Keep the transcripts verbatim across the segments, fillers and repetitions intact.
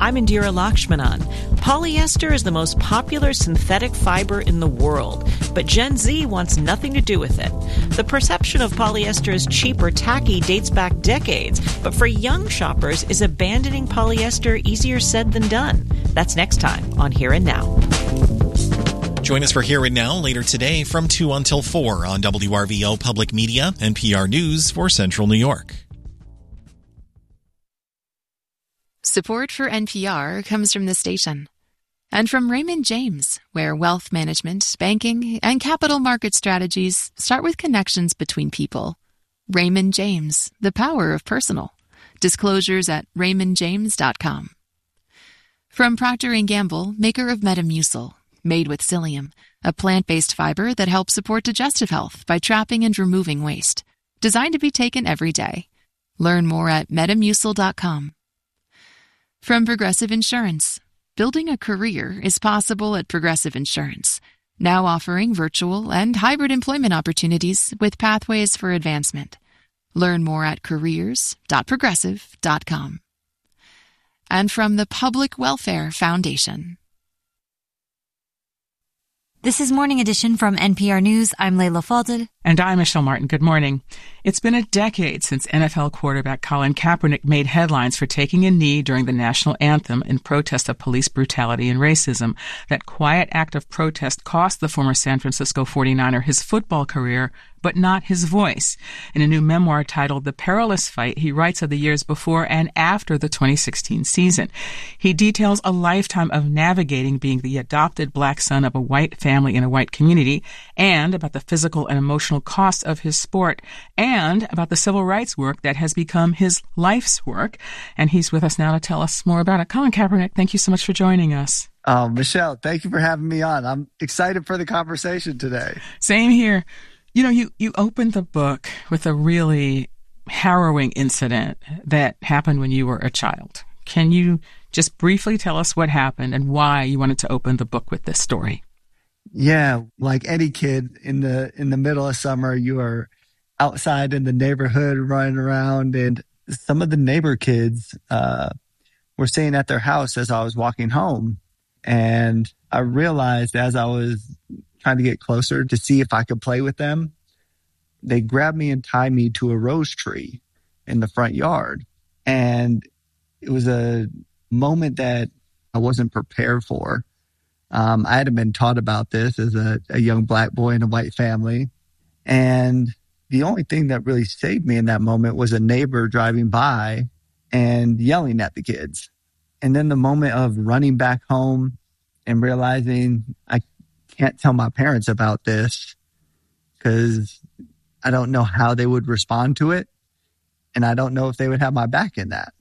I'm Indira Lakshmanan. Polyester is the most popular synthetic fiber in the world, but Gen Z wants nothing to do with it. The perception of polyester as cheap or tacky dates back decades, but for young shoppers, is abandoning polyester easier said than done? That's next time on Here and Now. Join us for Here and Now later today from two until four on W R V O Public Media, N P R News for Central New York. Support for N P R comes from the station and from Raymond James, where wealth management, banking, and capital market strategies start with connections between people. Raymond James, the power of personal. Disclosures at raymond james dot com. From Procter and Gamble, maker of Metamucil, made with psyllium, a plant-based fiber that helps support digestive health by trapping and removing waste. Designed to be taken every day. Learn more at metamucil dot com. From Progressive Insurance, building a career is possible at Progressive Insurance, now offering virtual and hybrid employment opportunities with pathways for advancement. Learn more at careers dot progressive dot com. And from the Public Welfare Foundation. This is Morning Edition from N P R News. I'm Layla Fadel. And I'm Michelle Martin. Good morning. It's been a decade since N F L quarterback Colin Kaepernick made headlines for taking a knee during the national anthem in protest of police brutality and racism. That quiet act of protest cost the former San Francisco forty-niner his football career, but not his voice. In a new memoir titled The Perilous Fight, he writes of the years before and after the twenty sixteen season. He details a lifetime of navigating being the adopted black son of a white family in a white community, and about the physical and emotional costs of his sport, and about the civil rights work that has become his life's work. And he's with us now to tell us more about it. Colin Kaepernick, thank you so much for joining us. Oh, Michelle, thank you for having me on. I'm excited for the conversation today. Same here. You know, you, you opened the book with a really harrowing incident that happened when you were a child. Can you just briefly tell us what happened and why you wanted to open the book with this story? Yeah, like any kid in the in the middle of summer, you are outside in the neighborhood running around, and some of the neighbor kids uh, were staying at their house as I was walking home. And I realized as I was trying to get closer to see if I could play with them, they grabbed me and tied me to a rose tree in the front yard. And it was a moment that I wasn't prepared for. Um, I hadn't been taught about this as a, a young black boy in a white family. And the only thing that really saved me in that moment was a neighbor driving by and yelling at the kids. And then the moment of running back home and realizing I can't tell my parents about this because I don't know how they would respond to it. And I don't know if they would have my back in that.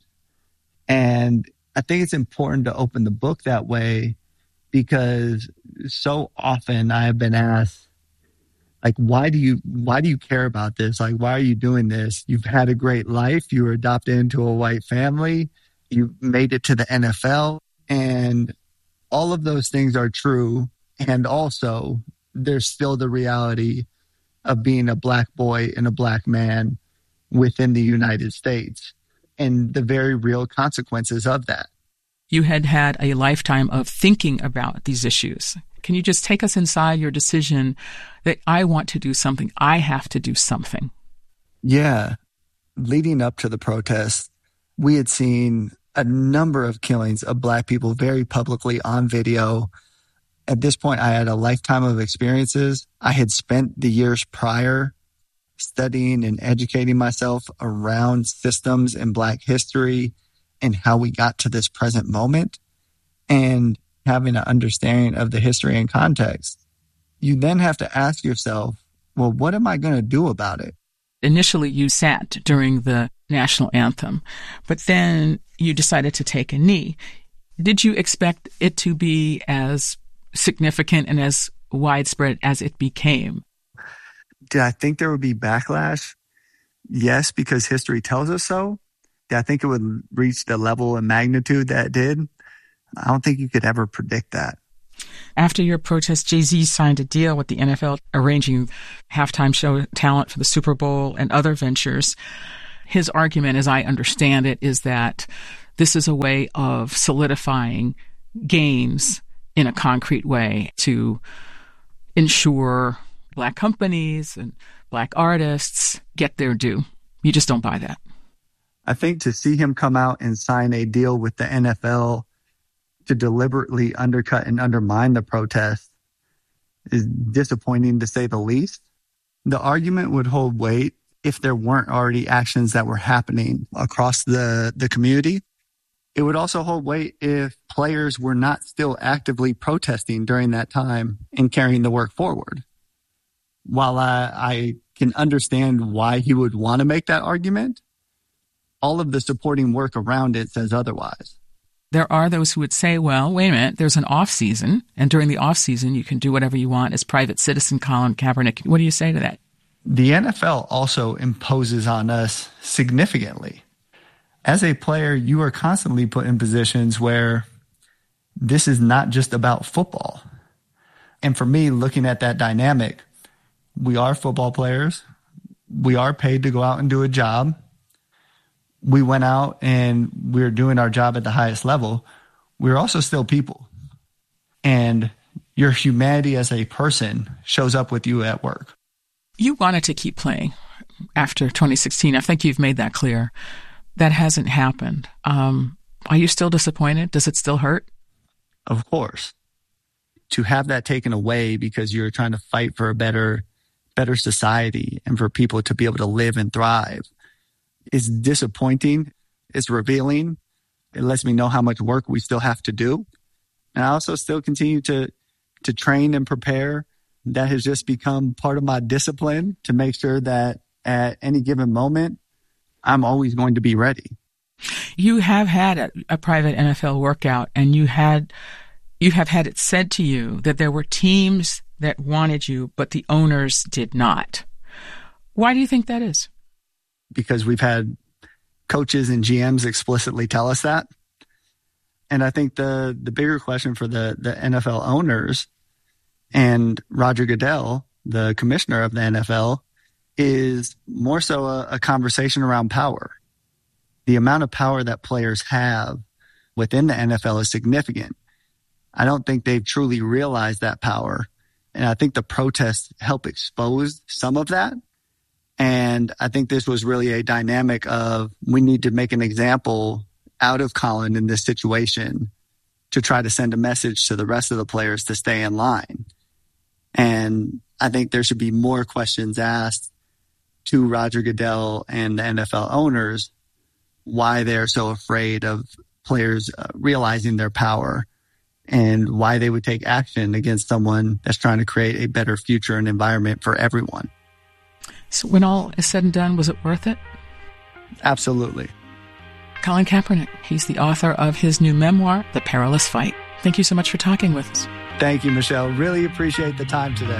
And I think it's important to open the book that way because so often I have been asked, like, why do you, why do you care about this? Like, why are you doing this? You've had a great life. You were adopted into a white family. You made it to the N F L. And all of those things are true. And also, there's still the reality of being a black boy and a black man within the United States and the very real consequences of that. You had had a lifetime of thinking about these issues. Can you just take us inside your decision that I want to do something, I have to do something? Yeah. Leading up to the protest, we had seen a number of killings of black people very publicly on video. At this point, I had a lifetime of experiences. I had spent the years prior studying and educating myself around systems in black history and how we got to this present moment and having an understanding of the history and context. You then have to ask yourself, well, what am I going to do about it? Initially, you sat during the national anthem, but then you decided to take a knee. Did you expect it to be as significant and as widespread as it became? Did I think there would be backlash? Yes, because history tells us so. Did I think it would reach the level and magnitude that it did? I don't think you could ever predict that. After your protest, Jay-Z signed a deal with the N F L, arranging halftime show talent for the Super Bowl and other ventures. His argument, as I understand it, is that this is a way of solidifying gains in a concrete way to ensure black companies and black artists get their due. You just don't buy that. I think to see him come out and sign a deal with the N F L to deliberately undercut and undermine the protest is disappointing, to say the least. The argument would hold weight if there weren't already actions that were happening across the, the community. It would also hold weight if players were not still actively protesting during that time and carrying the work forward. While I, I can understand why he would want to make that argument, all of the supporting work around it says otherwise. There are those who would say, well, wait a minute, there's an off season, and during the off season, you can do whatever you want as private citizen, Colin Kaepernick. What do you say to that? The N F L also imposes on us significantly. As a player, you are constantly put in positions where this is not just about football. And for me, looking at that dynamic, we are football players. We are paid to go out and do a job. We went out and we're doing our job at the highest level. We're also still people. And your humanity as a person shows up with you at work. You wanted to keep playing after twenty sixteen. I think you've made that clear. That hasn't happened. Um, are you still disappointed? Does it still hurt? Of course. To have that taken away because you're trying to fight for a better, better society and for people to be able to live and thrive is disappointing. It's revealing. It lets me know how much work we still have to do. And I also still continue to, to train and prepare. That has just become part of my discipline to make sure that at any given moment, I'm always going to be ready. You have had a, a private N F L workout, and you had, you have had it said to you that there were teams that wanted you, but the owners did not. Why do you think that is? Because we've had coaches and G Ms explicitly tell us that. And I think the, the bigger question for the, the N F L owners and Roger Goodell, the commissioner of the N F L, is more so a, a conversation around power. The amount of power that players have within the N F L is significant. I don't think they've truly realized that power. And I think the protests help expose some of that. And I think this was really a dynamic of we need to make an example out of Colin in this situation to try to send a message to the rest of the players to stay in line. And I think there should be more questions asked to Roger Goodell and the N F L owners why they're so afraid of players uh, realizing their power and why they would take action against someone that's trying to create a better future and environment for everyone. So when all is said and done, was it worth it? Absolutely. Colin Kaepernick, he's the author of his new memoir, The Perilous Fight. Thank you so much for talking with us. Thank you, Michelle. Really appreciate the time today.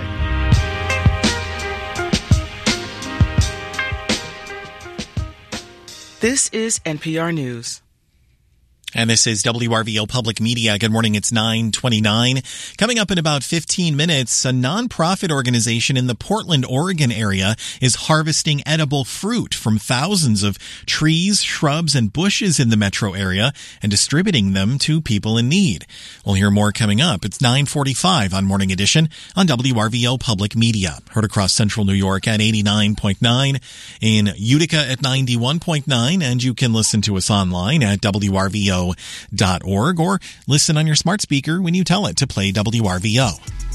This is N P R News. And this is W R V O Public Media. Good morning. It's nine twenty-nine. Coming up in about fifteen minutes, a nonprofit organization in the Portland, Oregon area is harvesting edible fruit from thousands of trees, shrubs, and bushes in the metro area and distributing them to people in need. We'll hear more coming up. It's nine forty-five on Morning Edition on W R V O Public Media. Heard across central New York at eighty-nine point nine, in Utica at ninety-one point nine, and you can listen to us online at W R V O dot org or listen on your smart speaker when you tell it to play W R V O.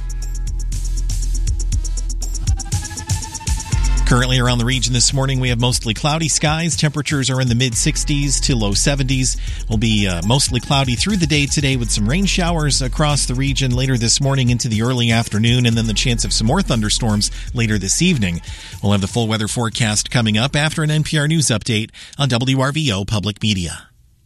Currently around the region this morning, we have mostly cloudy skies. Temperatures are in the mid sixties to low seventies. Will be uh, mostly cloudy through the day today with some rain showers across the region later this morning into the early afternoon, and then the chance of some more thunderstorms later this evening. We'll have the full weather forecast coming up after an N P R News update on W R V O Public Media.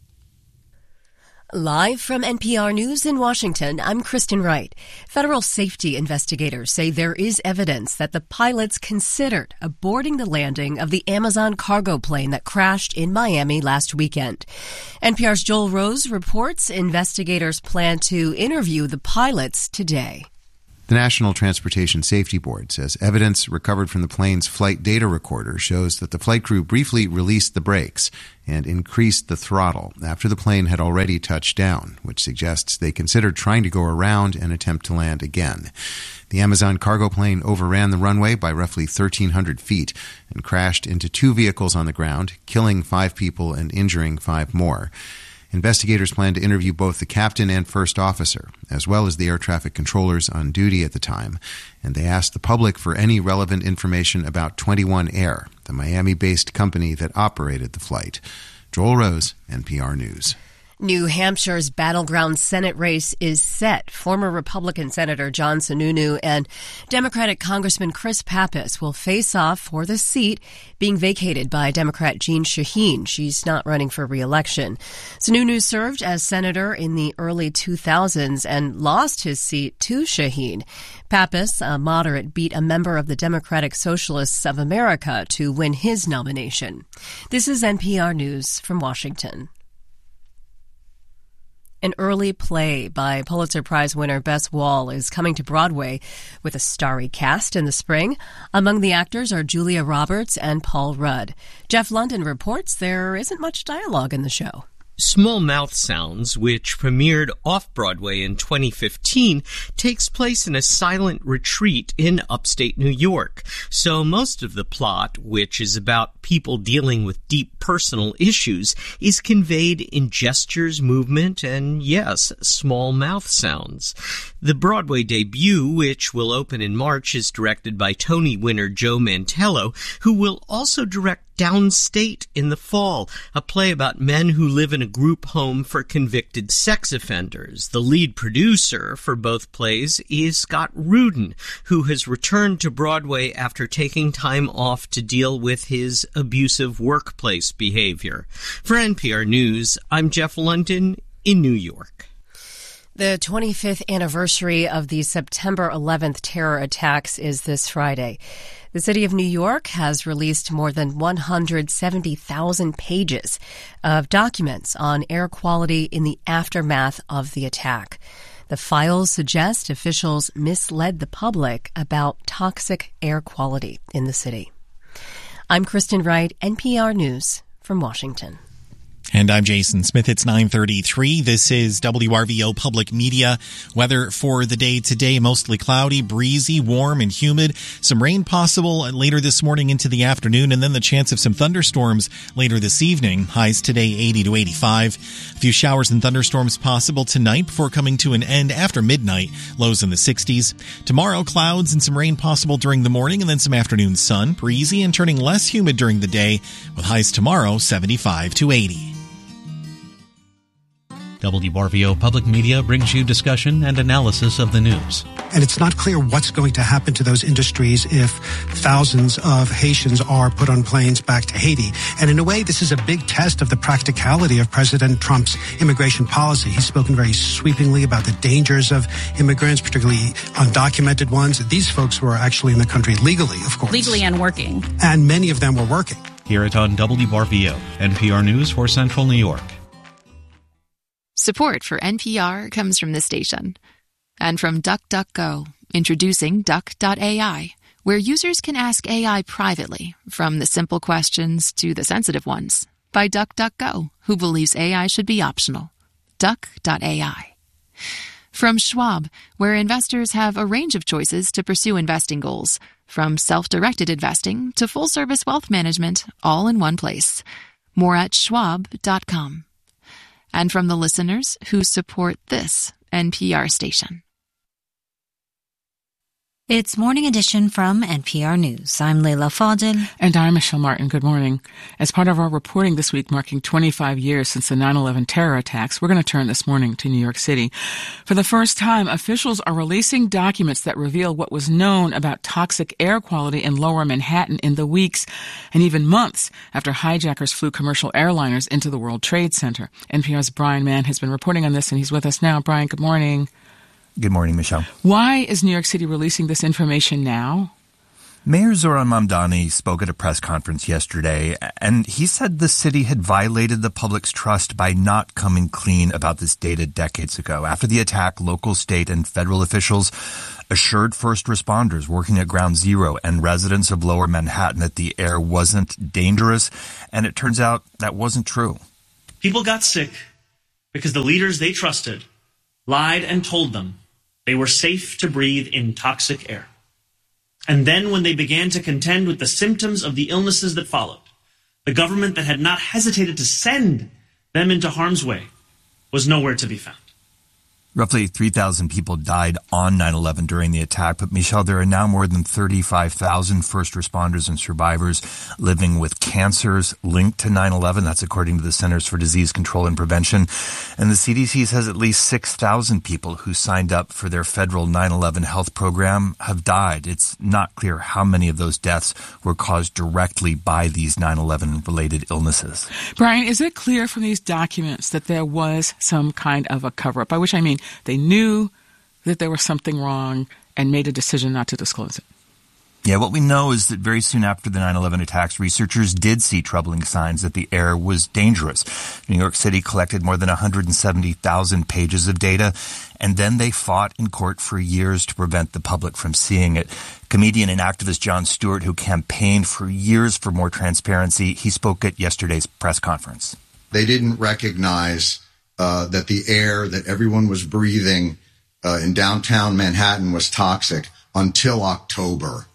Live from N P R News in Washington, I'm Kristen Wright. Federal safety investigators say there is evidence that the pilots considered aborting the landing of the Amazon cargo plane that crashed in Miami last weekend. N P R's Joel Rose reports investigators plan to interview the pilots today. The National Transportation Safety Board says evidence recovered from the plane's flight data recorder shows that the flight crew briefly released the brakes and increased the throttle after the plane had already touched down, which suggests they considered trying to go around and attempt to land again. The Amazon cargo plane overran the runway by roughly thirteen hundred feet and crashed into two vehicles on the ground, killing five people and injuring five more. Investigators plan to interview both the captain and first officer, as well as the air traffic controllers on duty at the time, and they asked the public for any relevant information about twenty-one Air, the Miami-based company that operated the flight. Joel Rose, N P R News. New Hampshire's battleground Senate race is set. Former Republican Senator John Sununu and Democratic Congressman Chris Pappas will face off for the seat being vacated by Democrat Jeanne Shaheen. She's not running for re-election. Sununu served as senator in the early two thousands and lost his seat to Shaheen. Pappas, a moderate, beat a member of the Democratic Socialists of America to win his nomination. This is N P R News from Washington. An early play by Pulitzer Prize winner Bess Wall is coming to Broadway with a starry cast in the spring. Among the actors are Julia Roberts and Paul Rudd. Jeff London reports there isn't much dialogue in the show. Small Mouth Sounds, which premiered off-Broadway in twenty fifteen, takes place in a silent retreat in upstate New York. So most of the plot, which is about people dealing with deep personal issues, is conveyed in gestures, movement, and, yes, small mouth sounds. The Broadway debut, which will open in March, is directed by Tony winner Joe Mantello, who will also direct Downstate in the fall, a play about men who live in a group home for convicted sex offenders. The lead producer for both plays is Scott Rudin, who has returned to Broadway after taking time off to deal with his abusive workplace behavior. For N P R News, I'm Jeff London in New York. The twenty-fifth anniversary of the September eleventh terror attacks is this Friday. The city of New York has released more than one hundred seventy thousand pages of documents on air quality in the aftermath of the attack. The files suggest officials misled the public about toxic air quality in the city. I'm Kristen Wright, N P R News from Washington. And I'm Jason Smith. It's nine thirty-three. This is W R V O Public Media. Weather for the day today, mostly cloudy, breezy, warm, and humid. Some rain possible later this morning into the afternoon, and then the chance of some thunderstorms later this evening. Highs today eighty to eighty-five. A few showers and thunderstorms possible tonight before coming to an end after midnight. Lows in the sixties. Tomorrow, clouds and some rain possible during the morning, and then some afternoon sun. Breezy and turning less humid during the day, with highs tomorrow seventy-five to eighty. W R V O Public Media brings you discussion and analysis of the news. And it's not clear what's going to happen to those industries if thousands of Haitians are put on planes back to Haiti. And in a way, this is a big test of the practicality of President Trump's immigration policy. He's spoken very sweepingly about the dangers of immigrants, particularly undocumented ones. These folks were actually in the country legally, of course. Legally and working. And many of them were working. Hear it on W R V O, N P R News for Central New York. Support for N P R comes from this station. And from DuckDuckGo, introducing Duck dot A I, where users can ask A I privately, from the simple questions to the sensitive ones, by DuckDuckGo, who believes A I should be optional. Duck dot A I. From Schwab, where investors have a range of choices to pursue investing goals, from self-directed investing to full-service wealth management, all in one place. More at schwab dot com. And from the listeners who support this N P R station. It's Morning Edition from N P R News. I'm Leila Fadil. And I'm Michelle Martin. Good morning. As part of our reporting this week marking twenty-five years since the nine eleven terror attacks, we're going to turn this morning to New York City. For the first time, officials are releasing documents that reveal what was known about toxic air quality in lower Manhattan in the weeks and even months after hijackers flew commercial airliners into the World Trade Center. N P R's Brian Mann has been reporting on this, and he's with us now. Brian, good morning. Good morning, Michelle. Why is New York City releasing this information now? Mayor Zoran Mamdani spoke at a press conference yesterday, and he said the city had violated the public's trust by not coming clean about this data decades ago. After the attack, local, state, and federal officials assured first responders working at Ground Zero and residents of Lower Manhattan that the air wasn't dangerous, and it turns out that wasn't true. People got sick because the leaders they trusted lied and told them they were safe to breathe in toxic air. And then when they began to contend with the symptoms of the illnesses that followed, the government that had not hesitated to send them into harm's way was nowhere to be found. Roughly three thousand people died on nine eleven during the attack, but Michelle, there are now more than thirty-five thousand first responders and survivors living with cancers linked to nine eleven. That's according to the Centers for Disease Control and Prevention. And the C D C says at least six thousand people who signed up for their federal nine eleven health program have died. It's not clear how many of those deaths were caused directly by these nine eleven related illnesses. Brian, is it clear from these documents that there was some kind of a cover-up? By which I mean they knew that there was something wrong and made a decision not to disclose it. Yeah, what we know is that very soon after the nine eleven attacks, researchers did see troubling signs that the air was dangerous. New York City collected more than one hundred seventy thousand pages of data, and then they fought in court for years to prevent the public from seeing it. Comedian and activist Jon Stewart, who campaigned for years for more transparency, he spoke at yesterday's press conference. They didn't recognize uh, that the air that everyone was breathing uh, in downtown Manhattan was toxic until October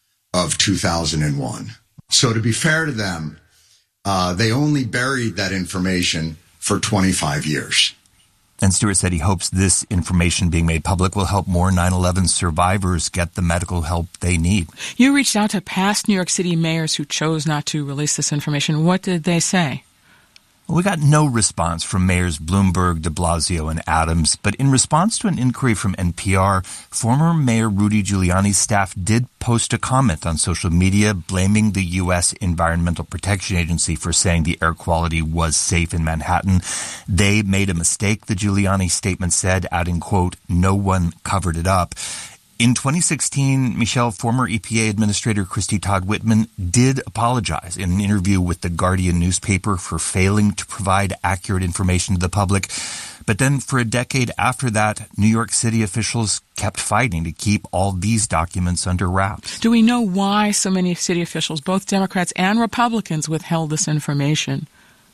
of two thousand one. So to be fair to them, uh, they only buried that information for twenty-five years. And Stewart said he hopes this information being made public will help more nine eleven survivors get the medical help they need. You reached out to past New York City mayors who chose not to release this information. What did they say? We got no response from Mayors Bloomberg, de Blasio, and Adams, but in response to an inquiry from N P R, former Mayor Rudy Giuliani's staff did post a comment on social media blaming the U S Environmental Protection Agency for saying the air quality was safe in Manhattan. They made a mistake, the Giuliani statement said, adding, quote, "No one covered it up." In twenty sixteen, Michelle, former E P A Administrator Christy Todd Whitman did apologize in an interview with the Guardian newspaper for failing to provide accurate information to the public. But then for a decade after that, New York City officials kept fighting to keep all these documents under wraps. Do we know why so many city officials, both Democrats and Republicans, withheld this information?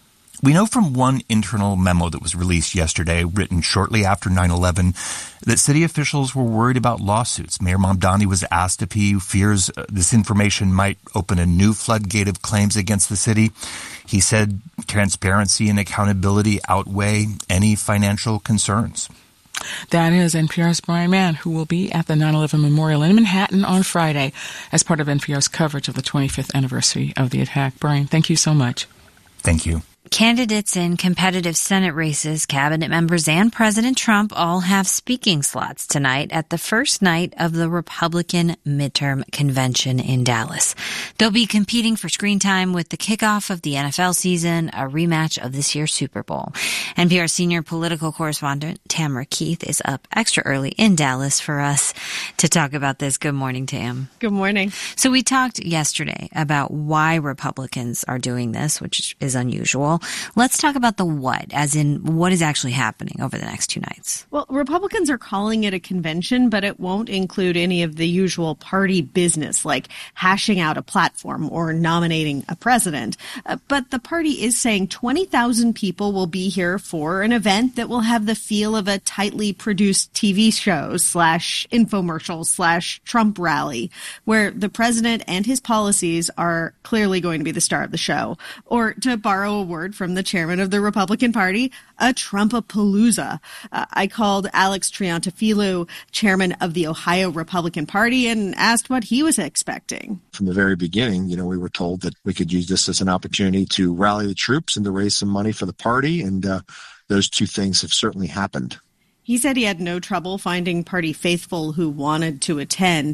We know from one internal memo that was released yesterday, written shortly after nine eleven, that city officials were worried about lawsuits. Mayor Mamdani was asked if he fears this information might open a new floodgate of claims against the city. He said transparency and accountability outweigh any financial concerns. That is N P R's Brian Mann, who will be at the nine eleven Memorial in Manhattan on Friday as part of N P R's coverage of the twenty-fifth anniversary of the attack. Brian, thank you so much. Thank you. Candidates in competitive Senate races, cabinet members, and President Trump all have speaking slots tonight at the first night of the Republican midterm convention in Dallas. They'll be competing for screen time with the kickoff of the N F L season, a rematch of this year's Super Bowl. N P R senior political correspondent Tamara Keith is up extra early in Dallas for us to talk about this. Good morning, Tam. Good morning. So we talked yesterday about why Republicans are doing this, which is unusual. Let's talk about the what, as in what is actually happening over the next two nights. Well, Republicans are calling it a convention, but it won't include any of the usual party business like hashing out a platform or nominating a president. Uh, but the party is saying twenty thousand people will be here for an event that will have the feel of a tightly produced T V show slash infomercial slash Trump rally, where the president and his policies are clearly going to be the star of the show. Or to borrow a word from the chairman of the Republican Party, a Trumpapalooza. Uh, I called Alex Triantafilou, chairman of the Ohio Republican Party, and asked what he was expecting. From the very beginning, you know, we were told that we could use this as an opportunity to rally the troops and to raise some money for the party, and uh, those two things have certainly happened. He said he had no trouble finding party faithful who wanted to attend.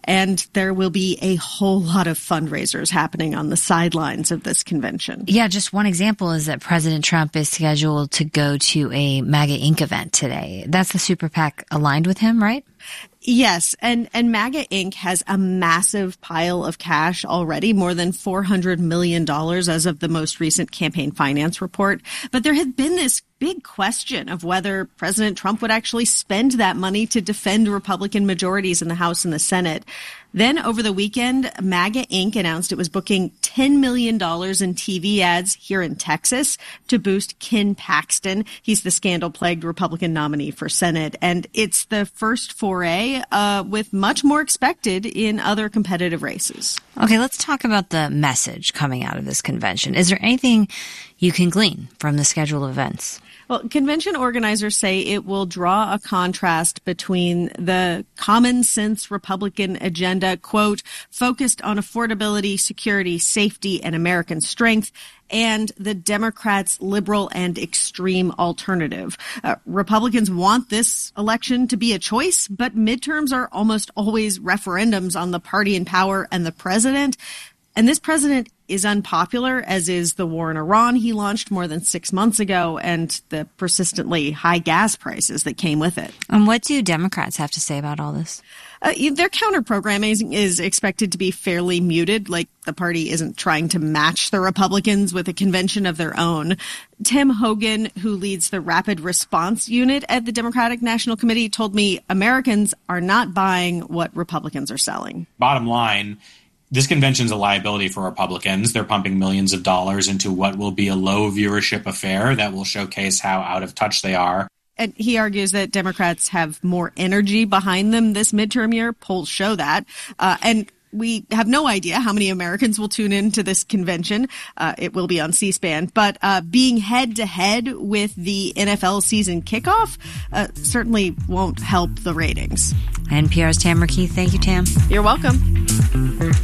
And there will be a whole lot of fundraisers happening on the sidelines of this convention. Yeah, just one example is that President Trump is scheduled to go to a MAGA Incorporated event today. That's the super PAC aligned with him, right? Yes, and, and MAGA Incorporated has a massive pile of cash already, more than four hundred million dollars as of the most recent campaign finance report. But there had been this big question of whether President Trump would actually spend that money to defend Republican majorities in the House and the Senate. Then over the weekend, MAGA Incorporated announced it was booking ten million dollars in T V ads here in Texas to boost Ken Paxton. He's the scandal-plagued Republican nominee for Senate. And it's the first foray uh, with much more expected in other competitive races. Okay, let's talk about the message coming out of this convention. Is there anything you can glean from the schedule of events? Well, convention organizers say it will draw a contrast between the common sense Republican agenda, quote, focused on affordability, security, safety, and American strength, and the Democrats' liberal and extreme alternative. Uh, Republicans want this election to be a choice, but midterms are almost always referendums on the party in power and the president. And this president is unpopular, as is the war in Iran he launched more than six months ago and the persistently high gas prices that came with it. And what do Democrats have to say about all this? Uh, their counter-programming is expected to be fairly muted, like the party isn't trying to match the Republicans with a convention of their own. Tim Hogan, who leads the Rapid Response Unit at the Democratic National Committee, told me Americans are not buying what Republicans are selling. Bottom line, this convention's a liability for Republicans. They're pumping millions of dollars into what will be a low viewership affair that will showcase how out of touch they are. And he argues that Democrats have more energy behind them this midterm year. Polls show that. Uh, and we have no idea how many Americans will tune in to this convention. Uh, it will be on C-SPAN. But uh, being head-to-head with the N F L season kickoff uh, certainly won't help the ratings. N P R's Tamara Keith. Thank you, Tam. You're welcome.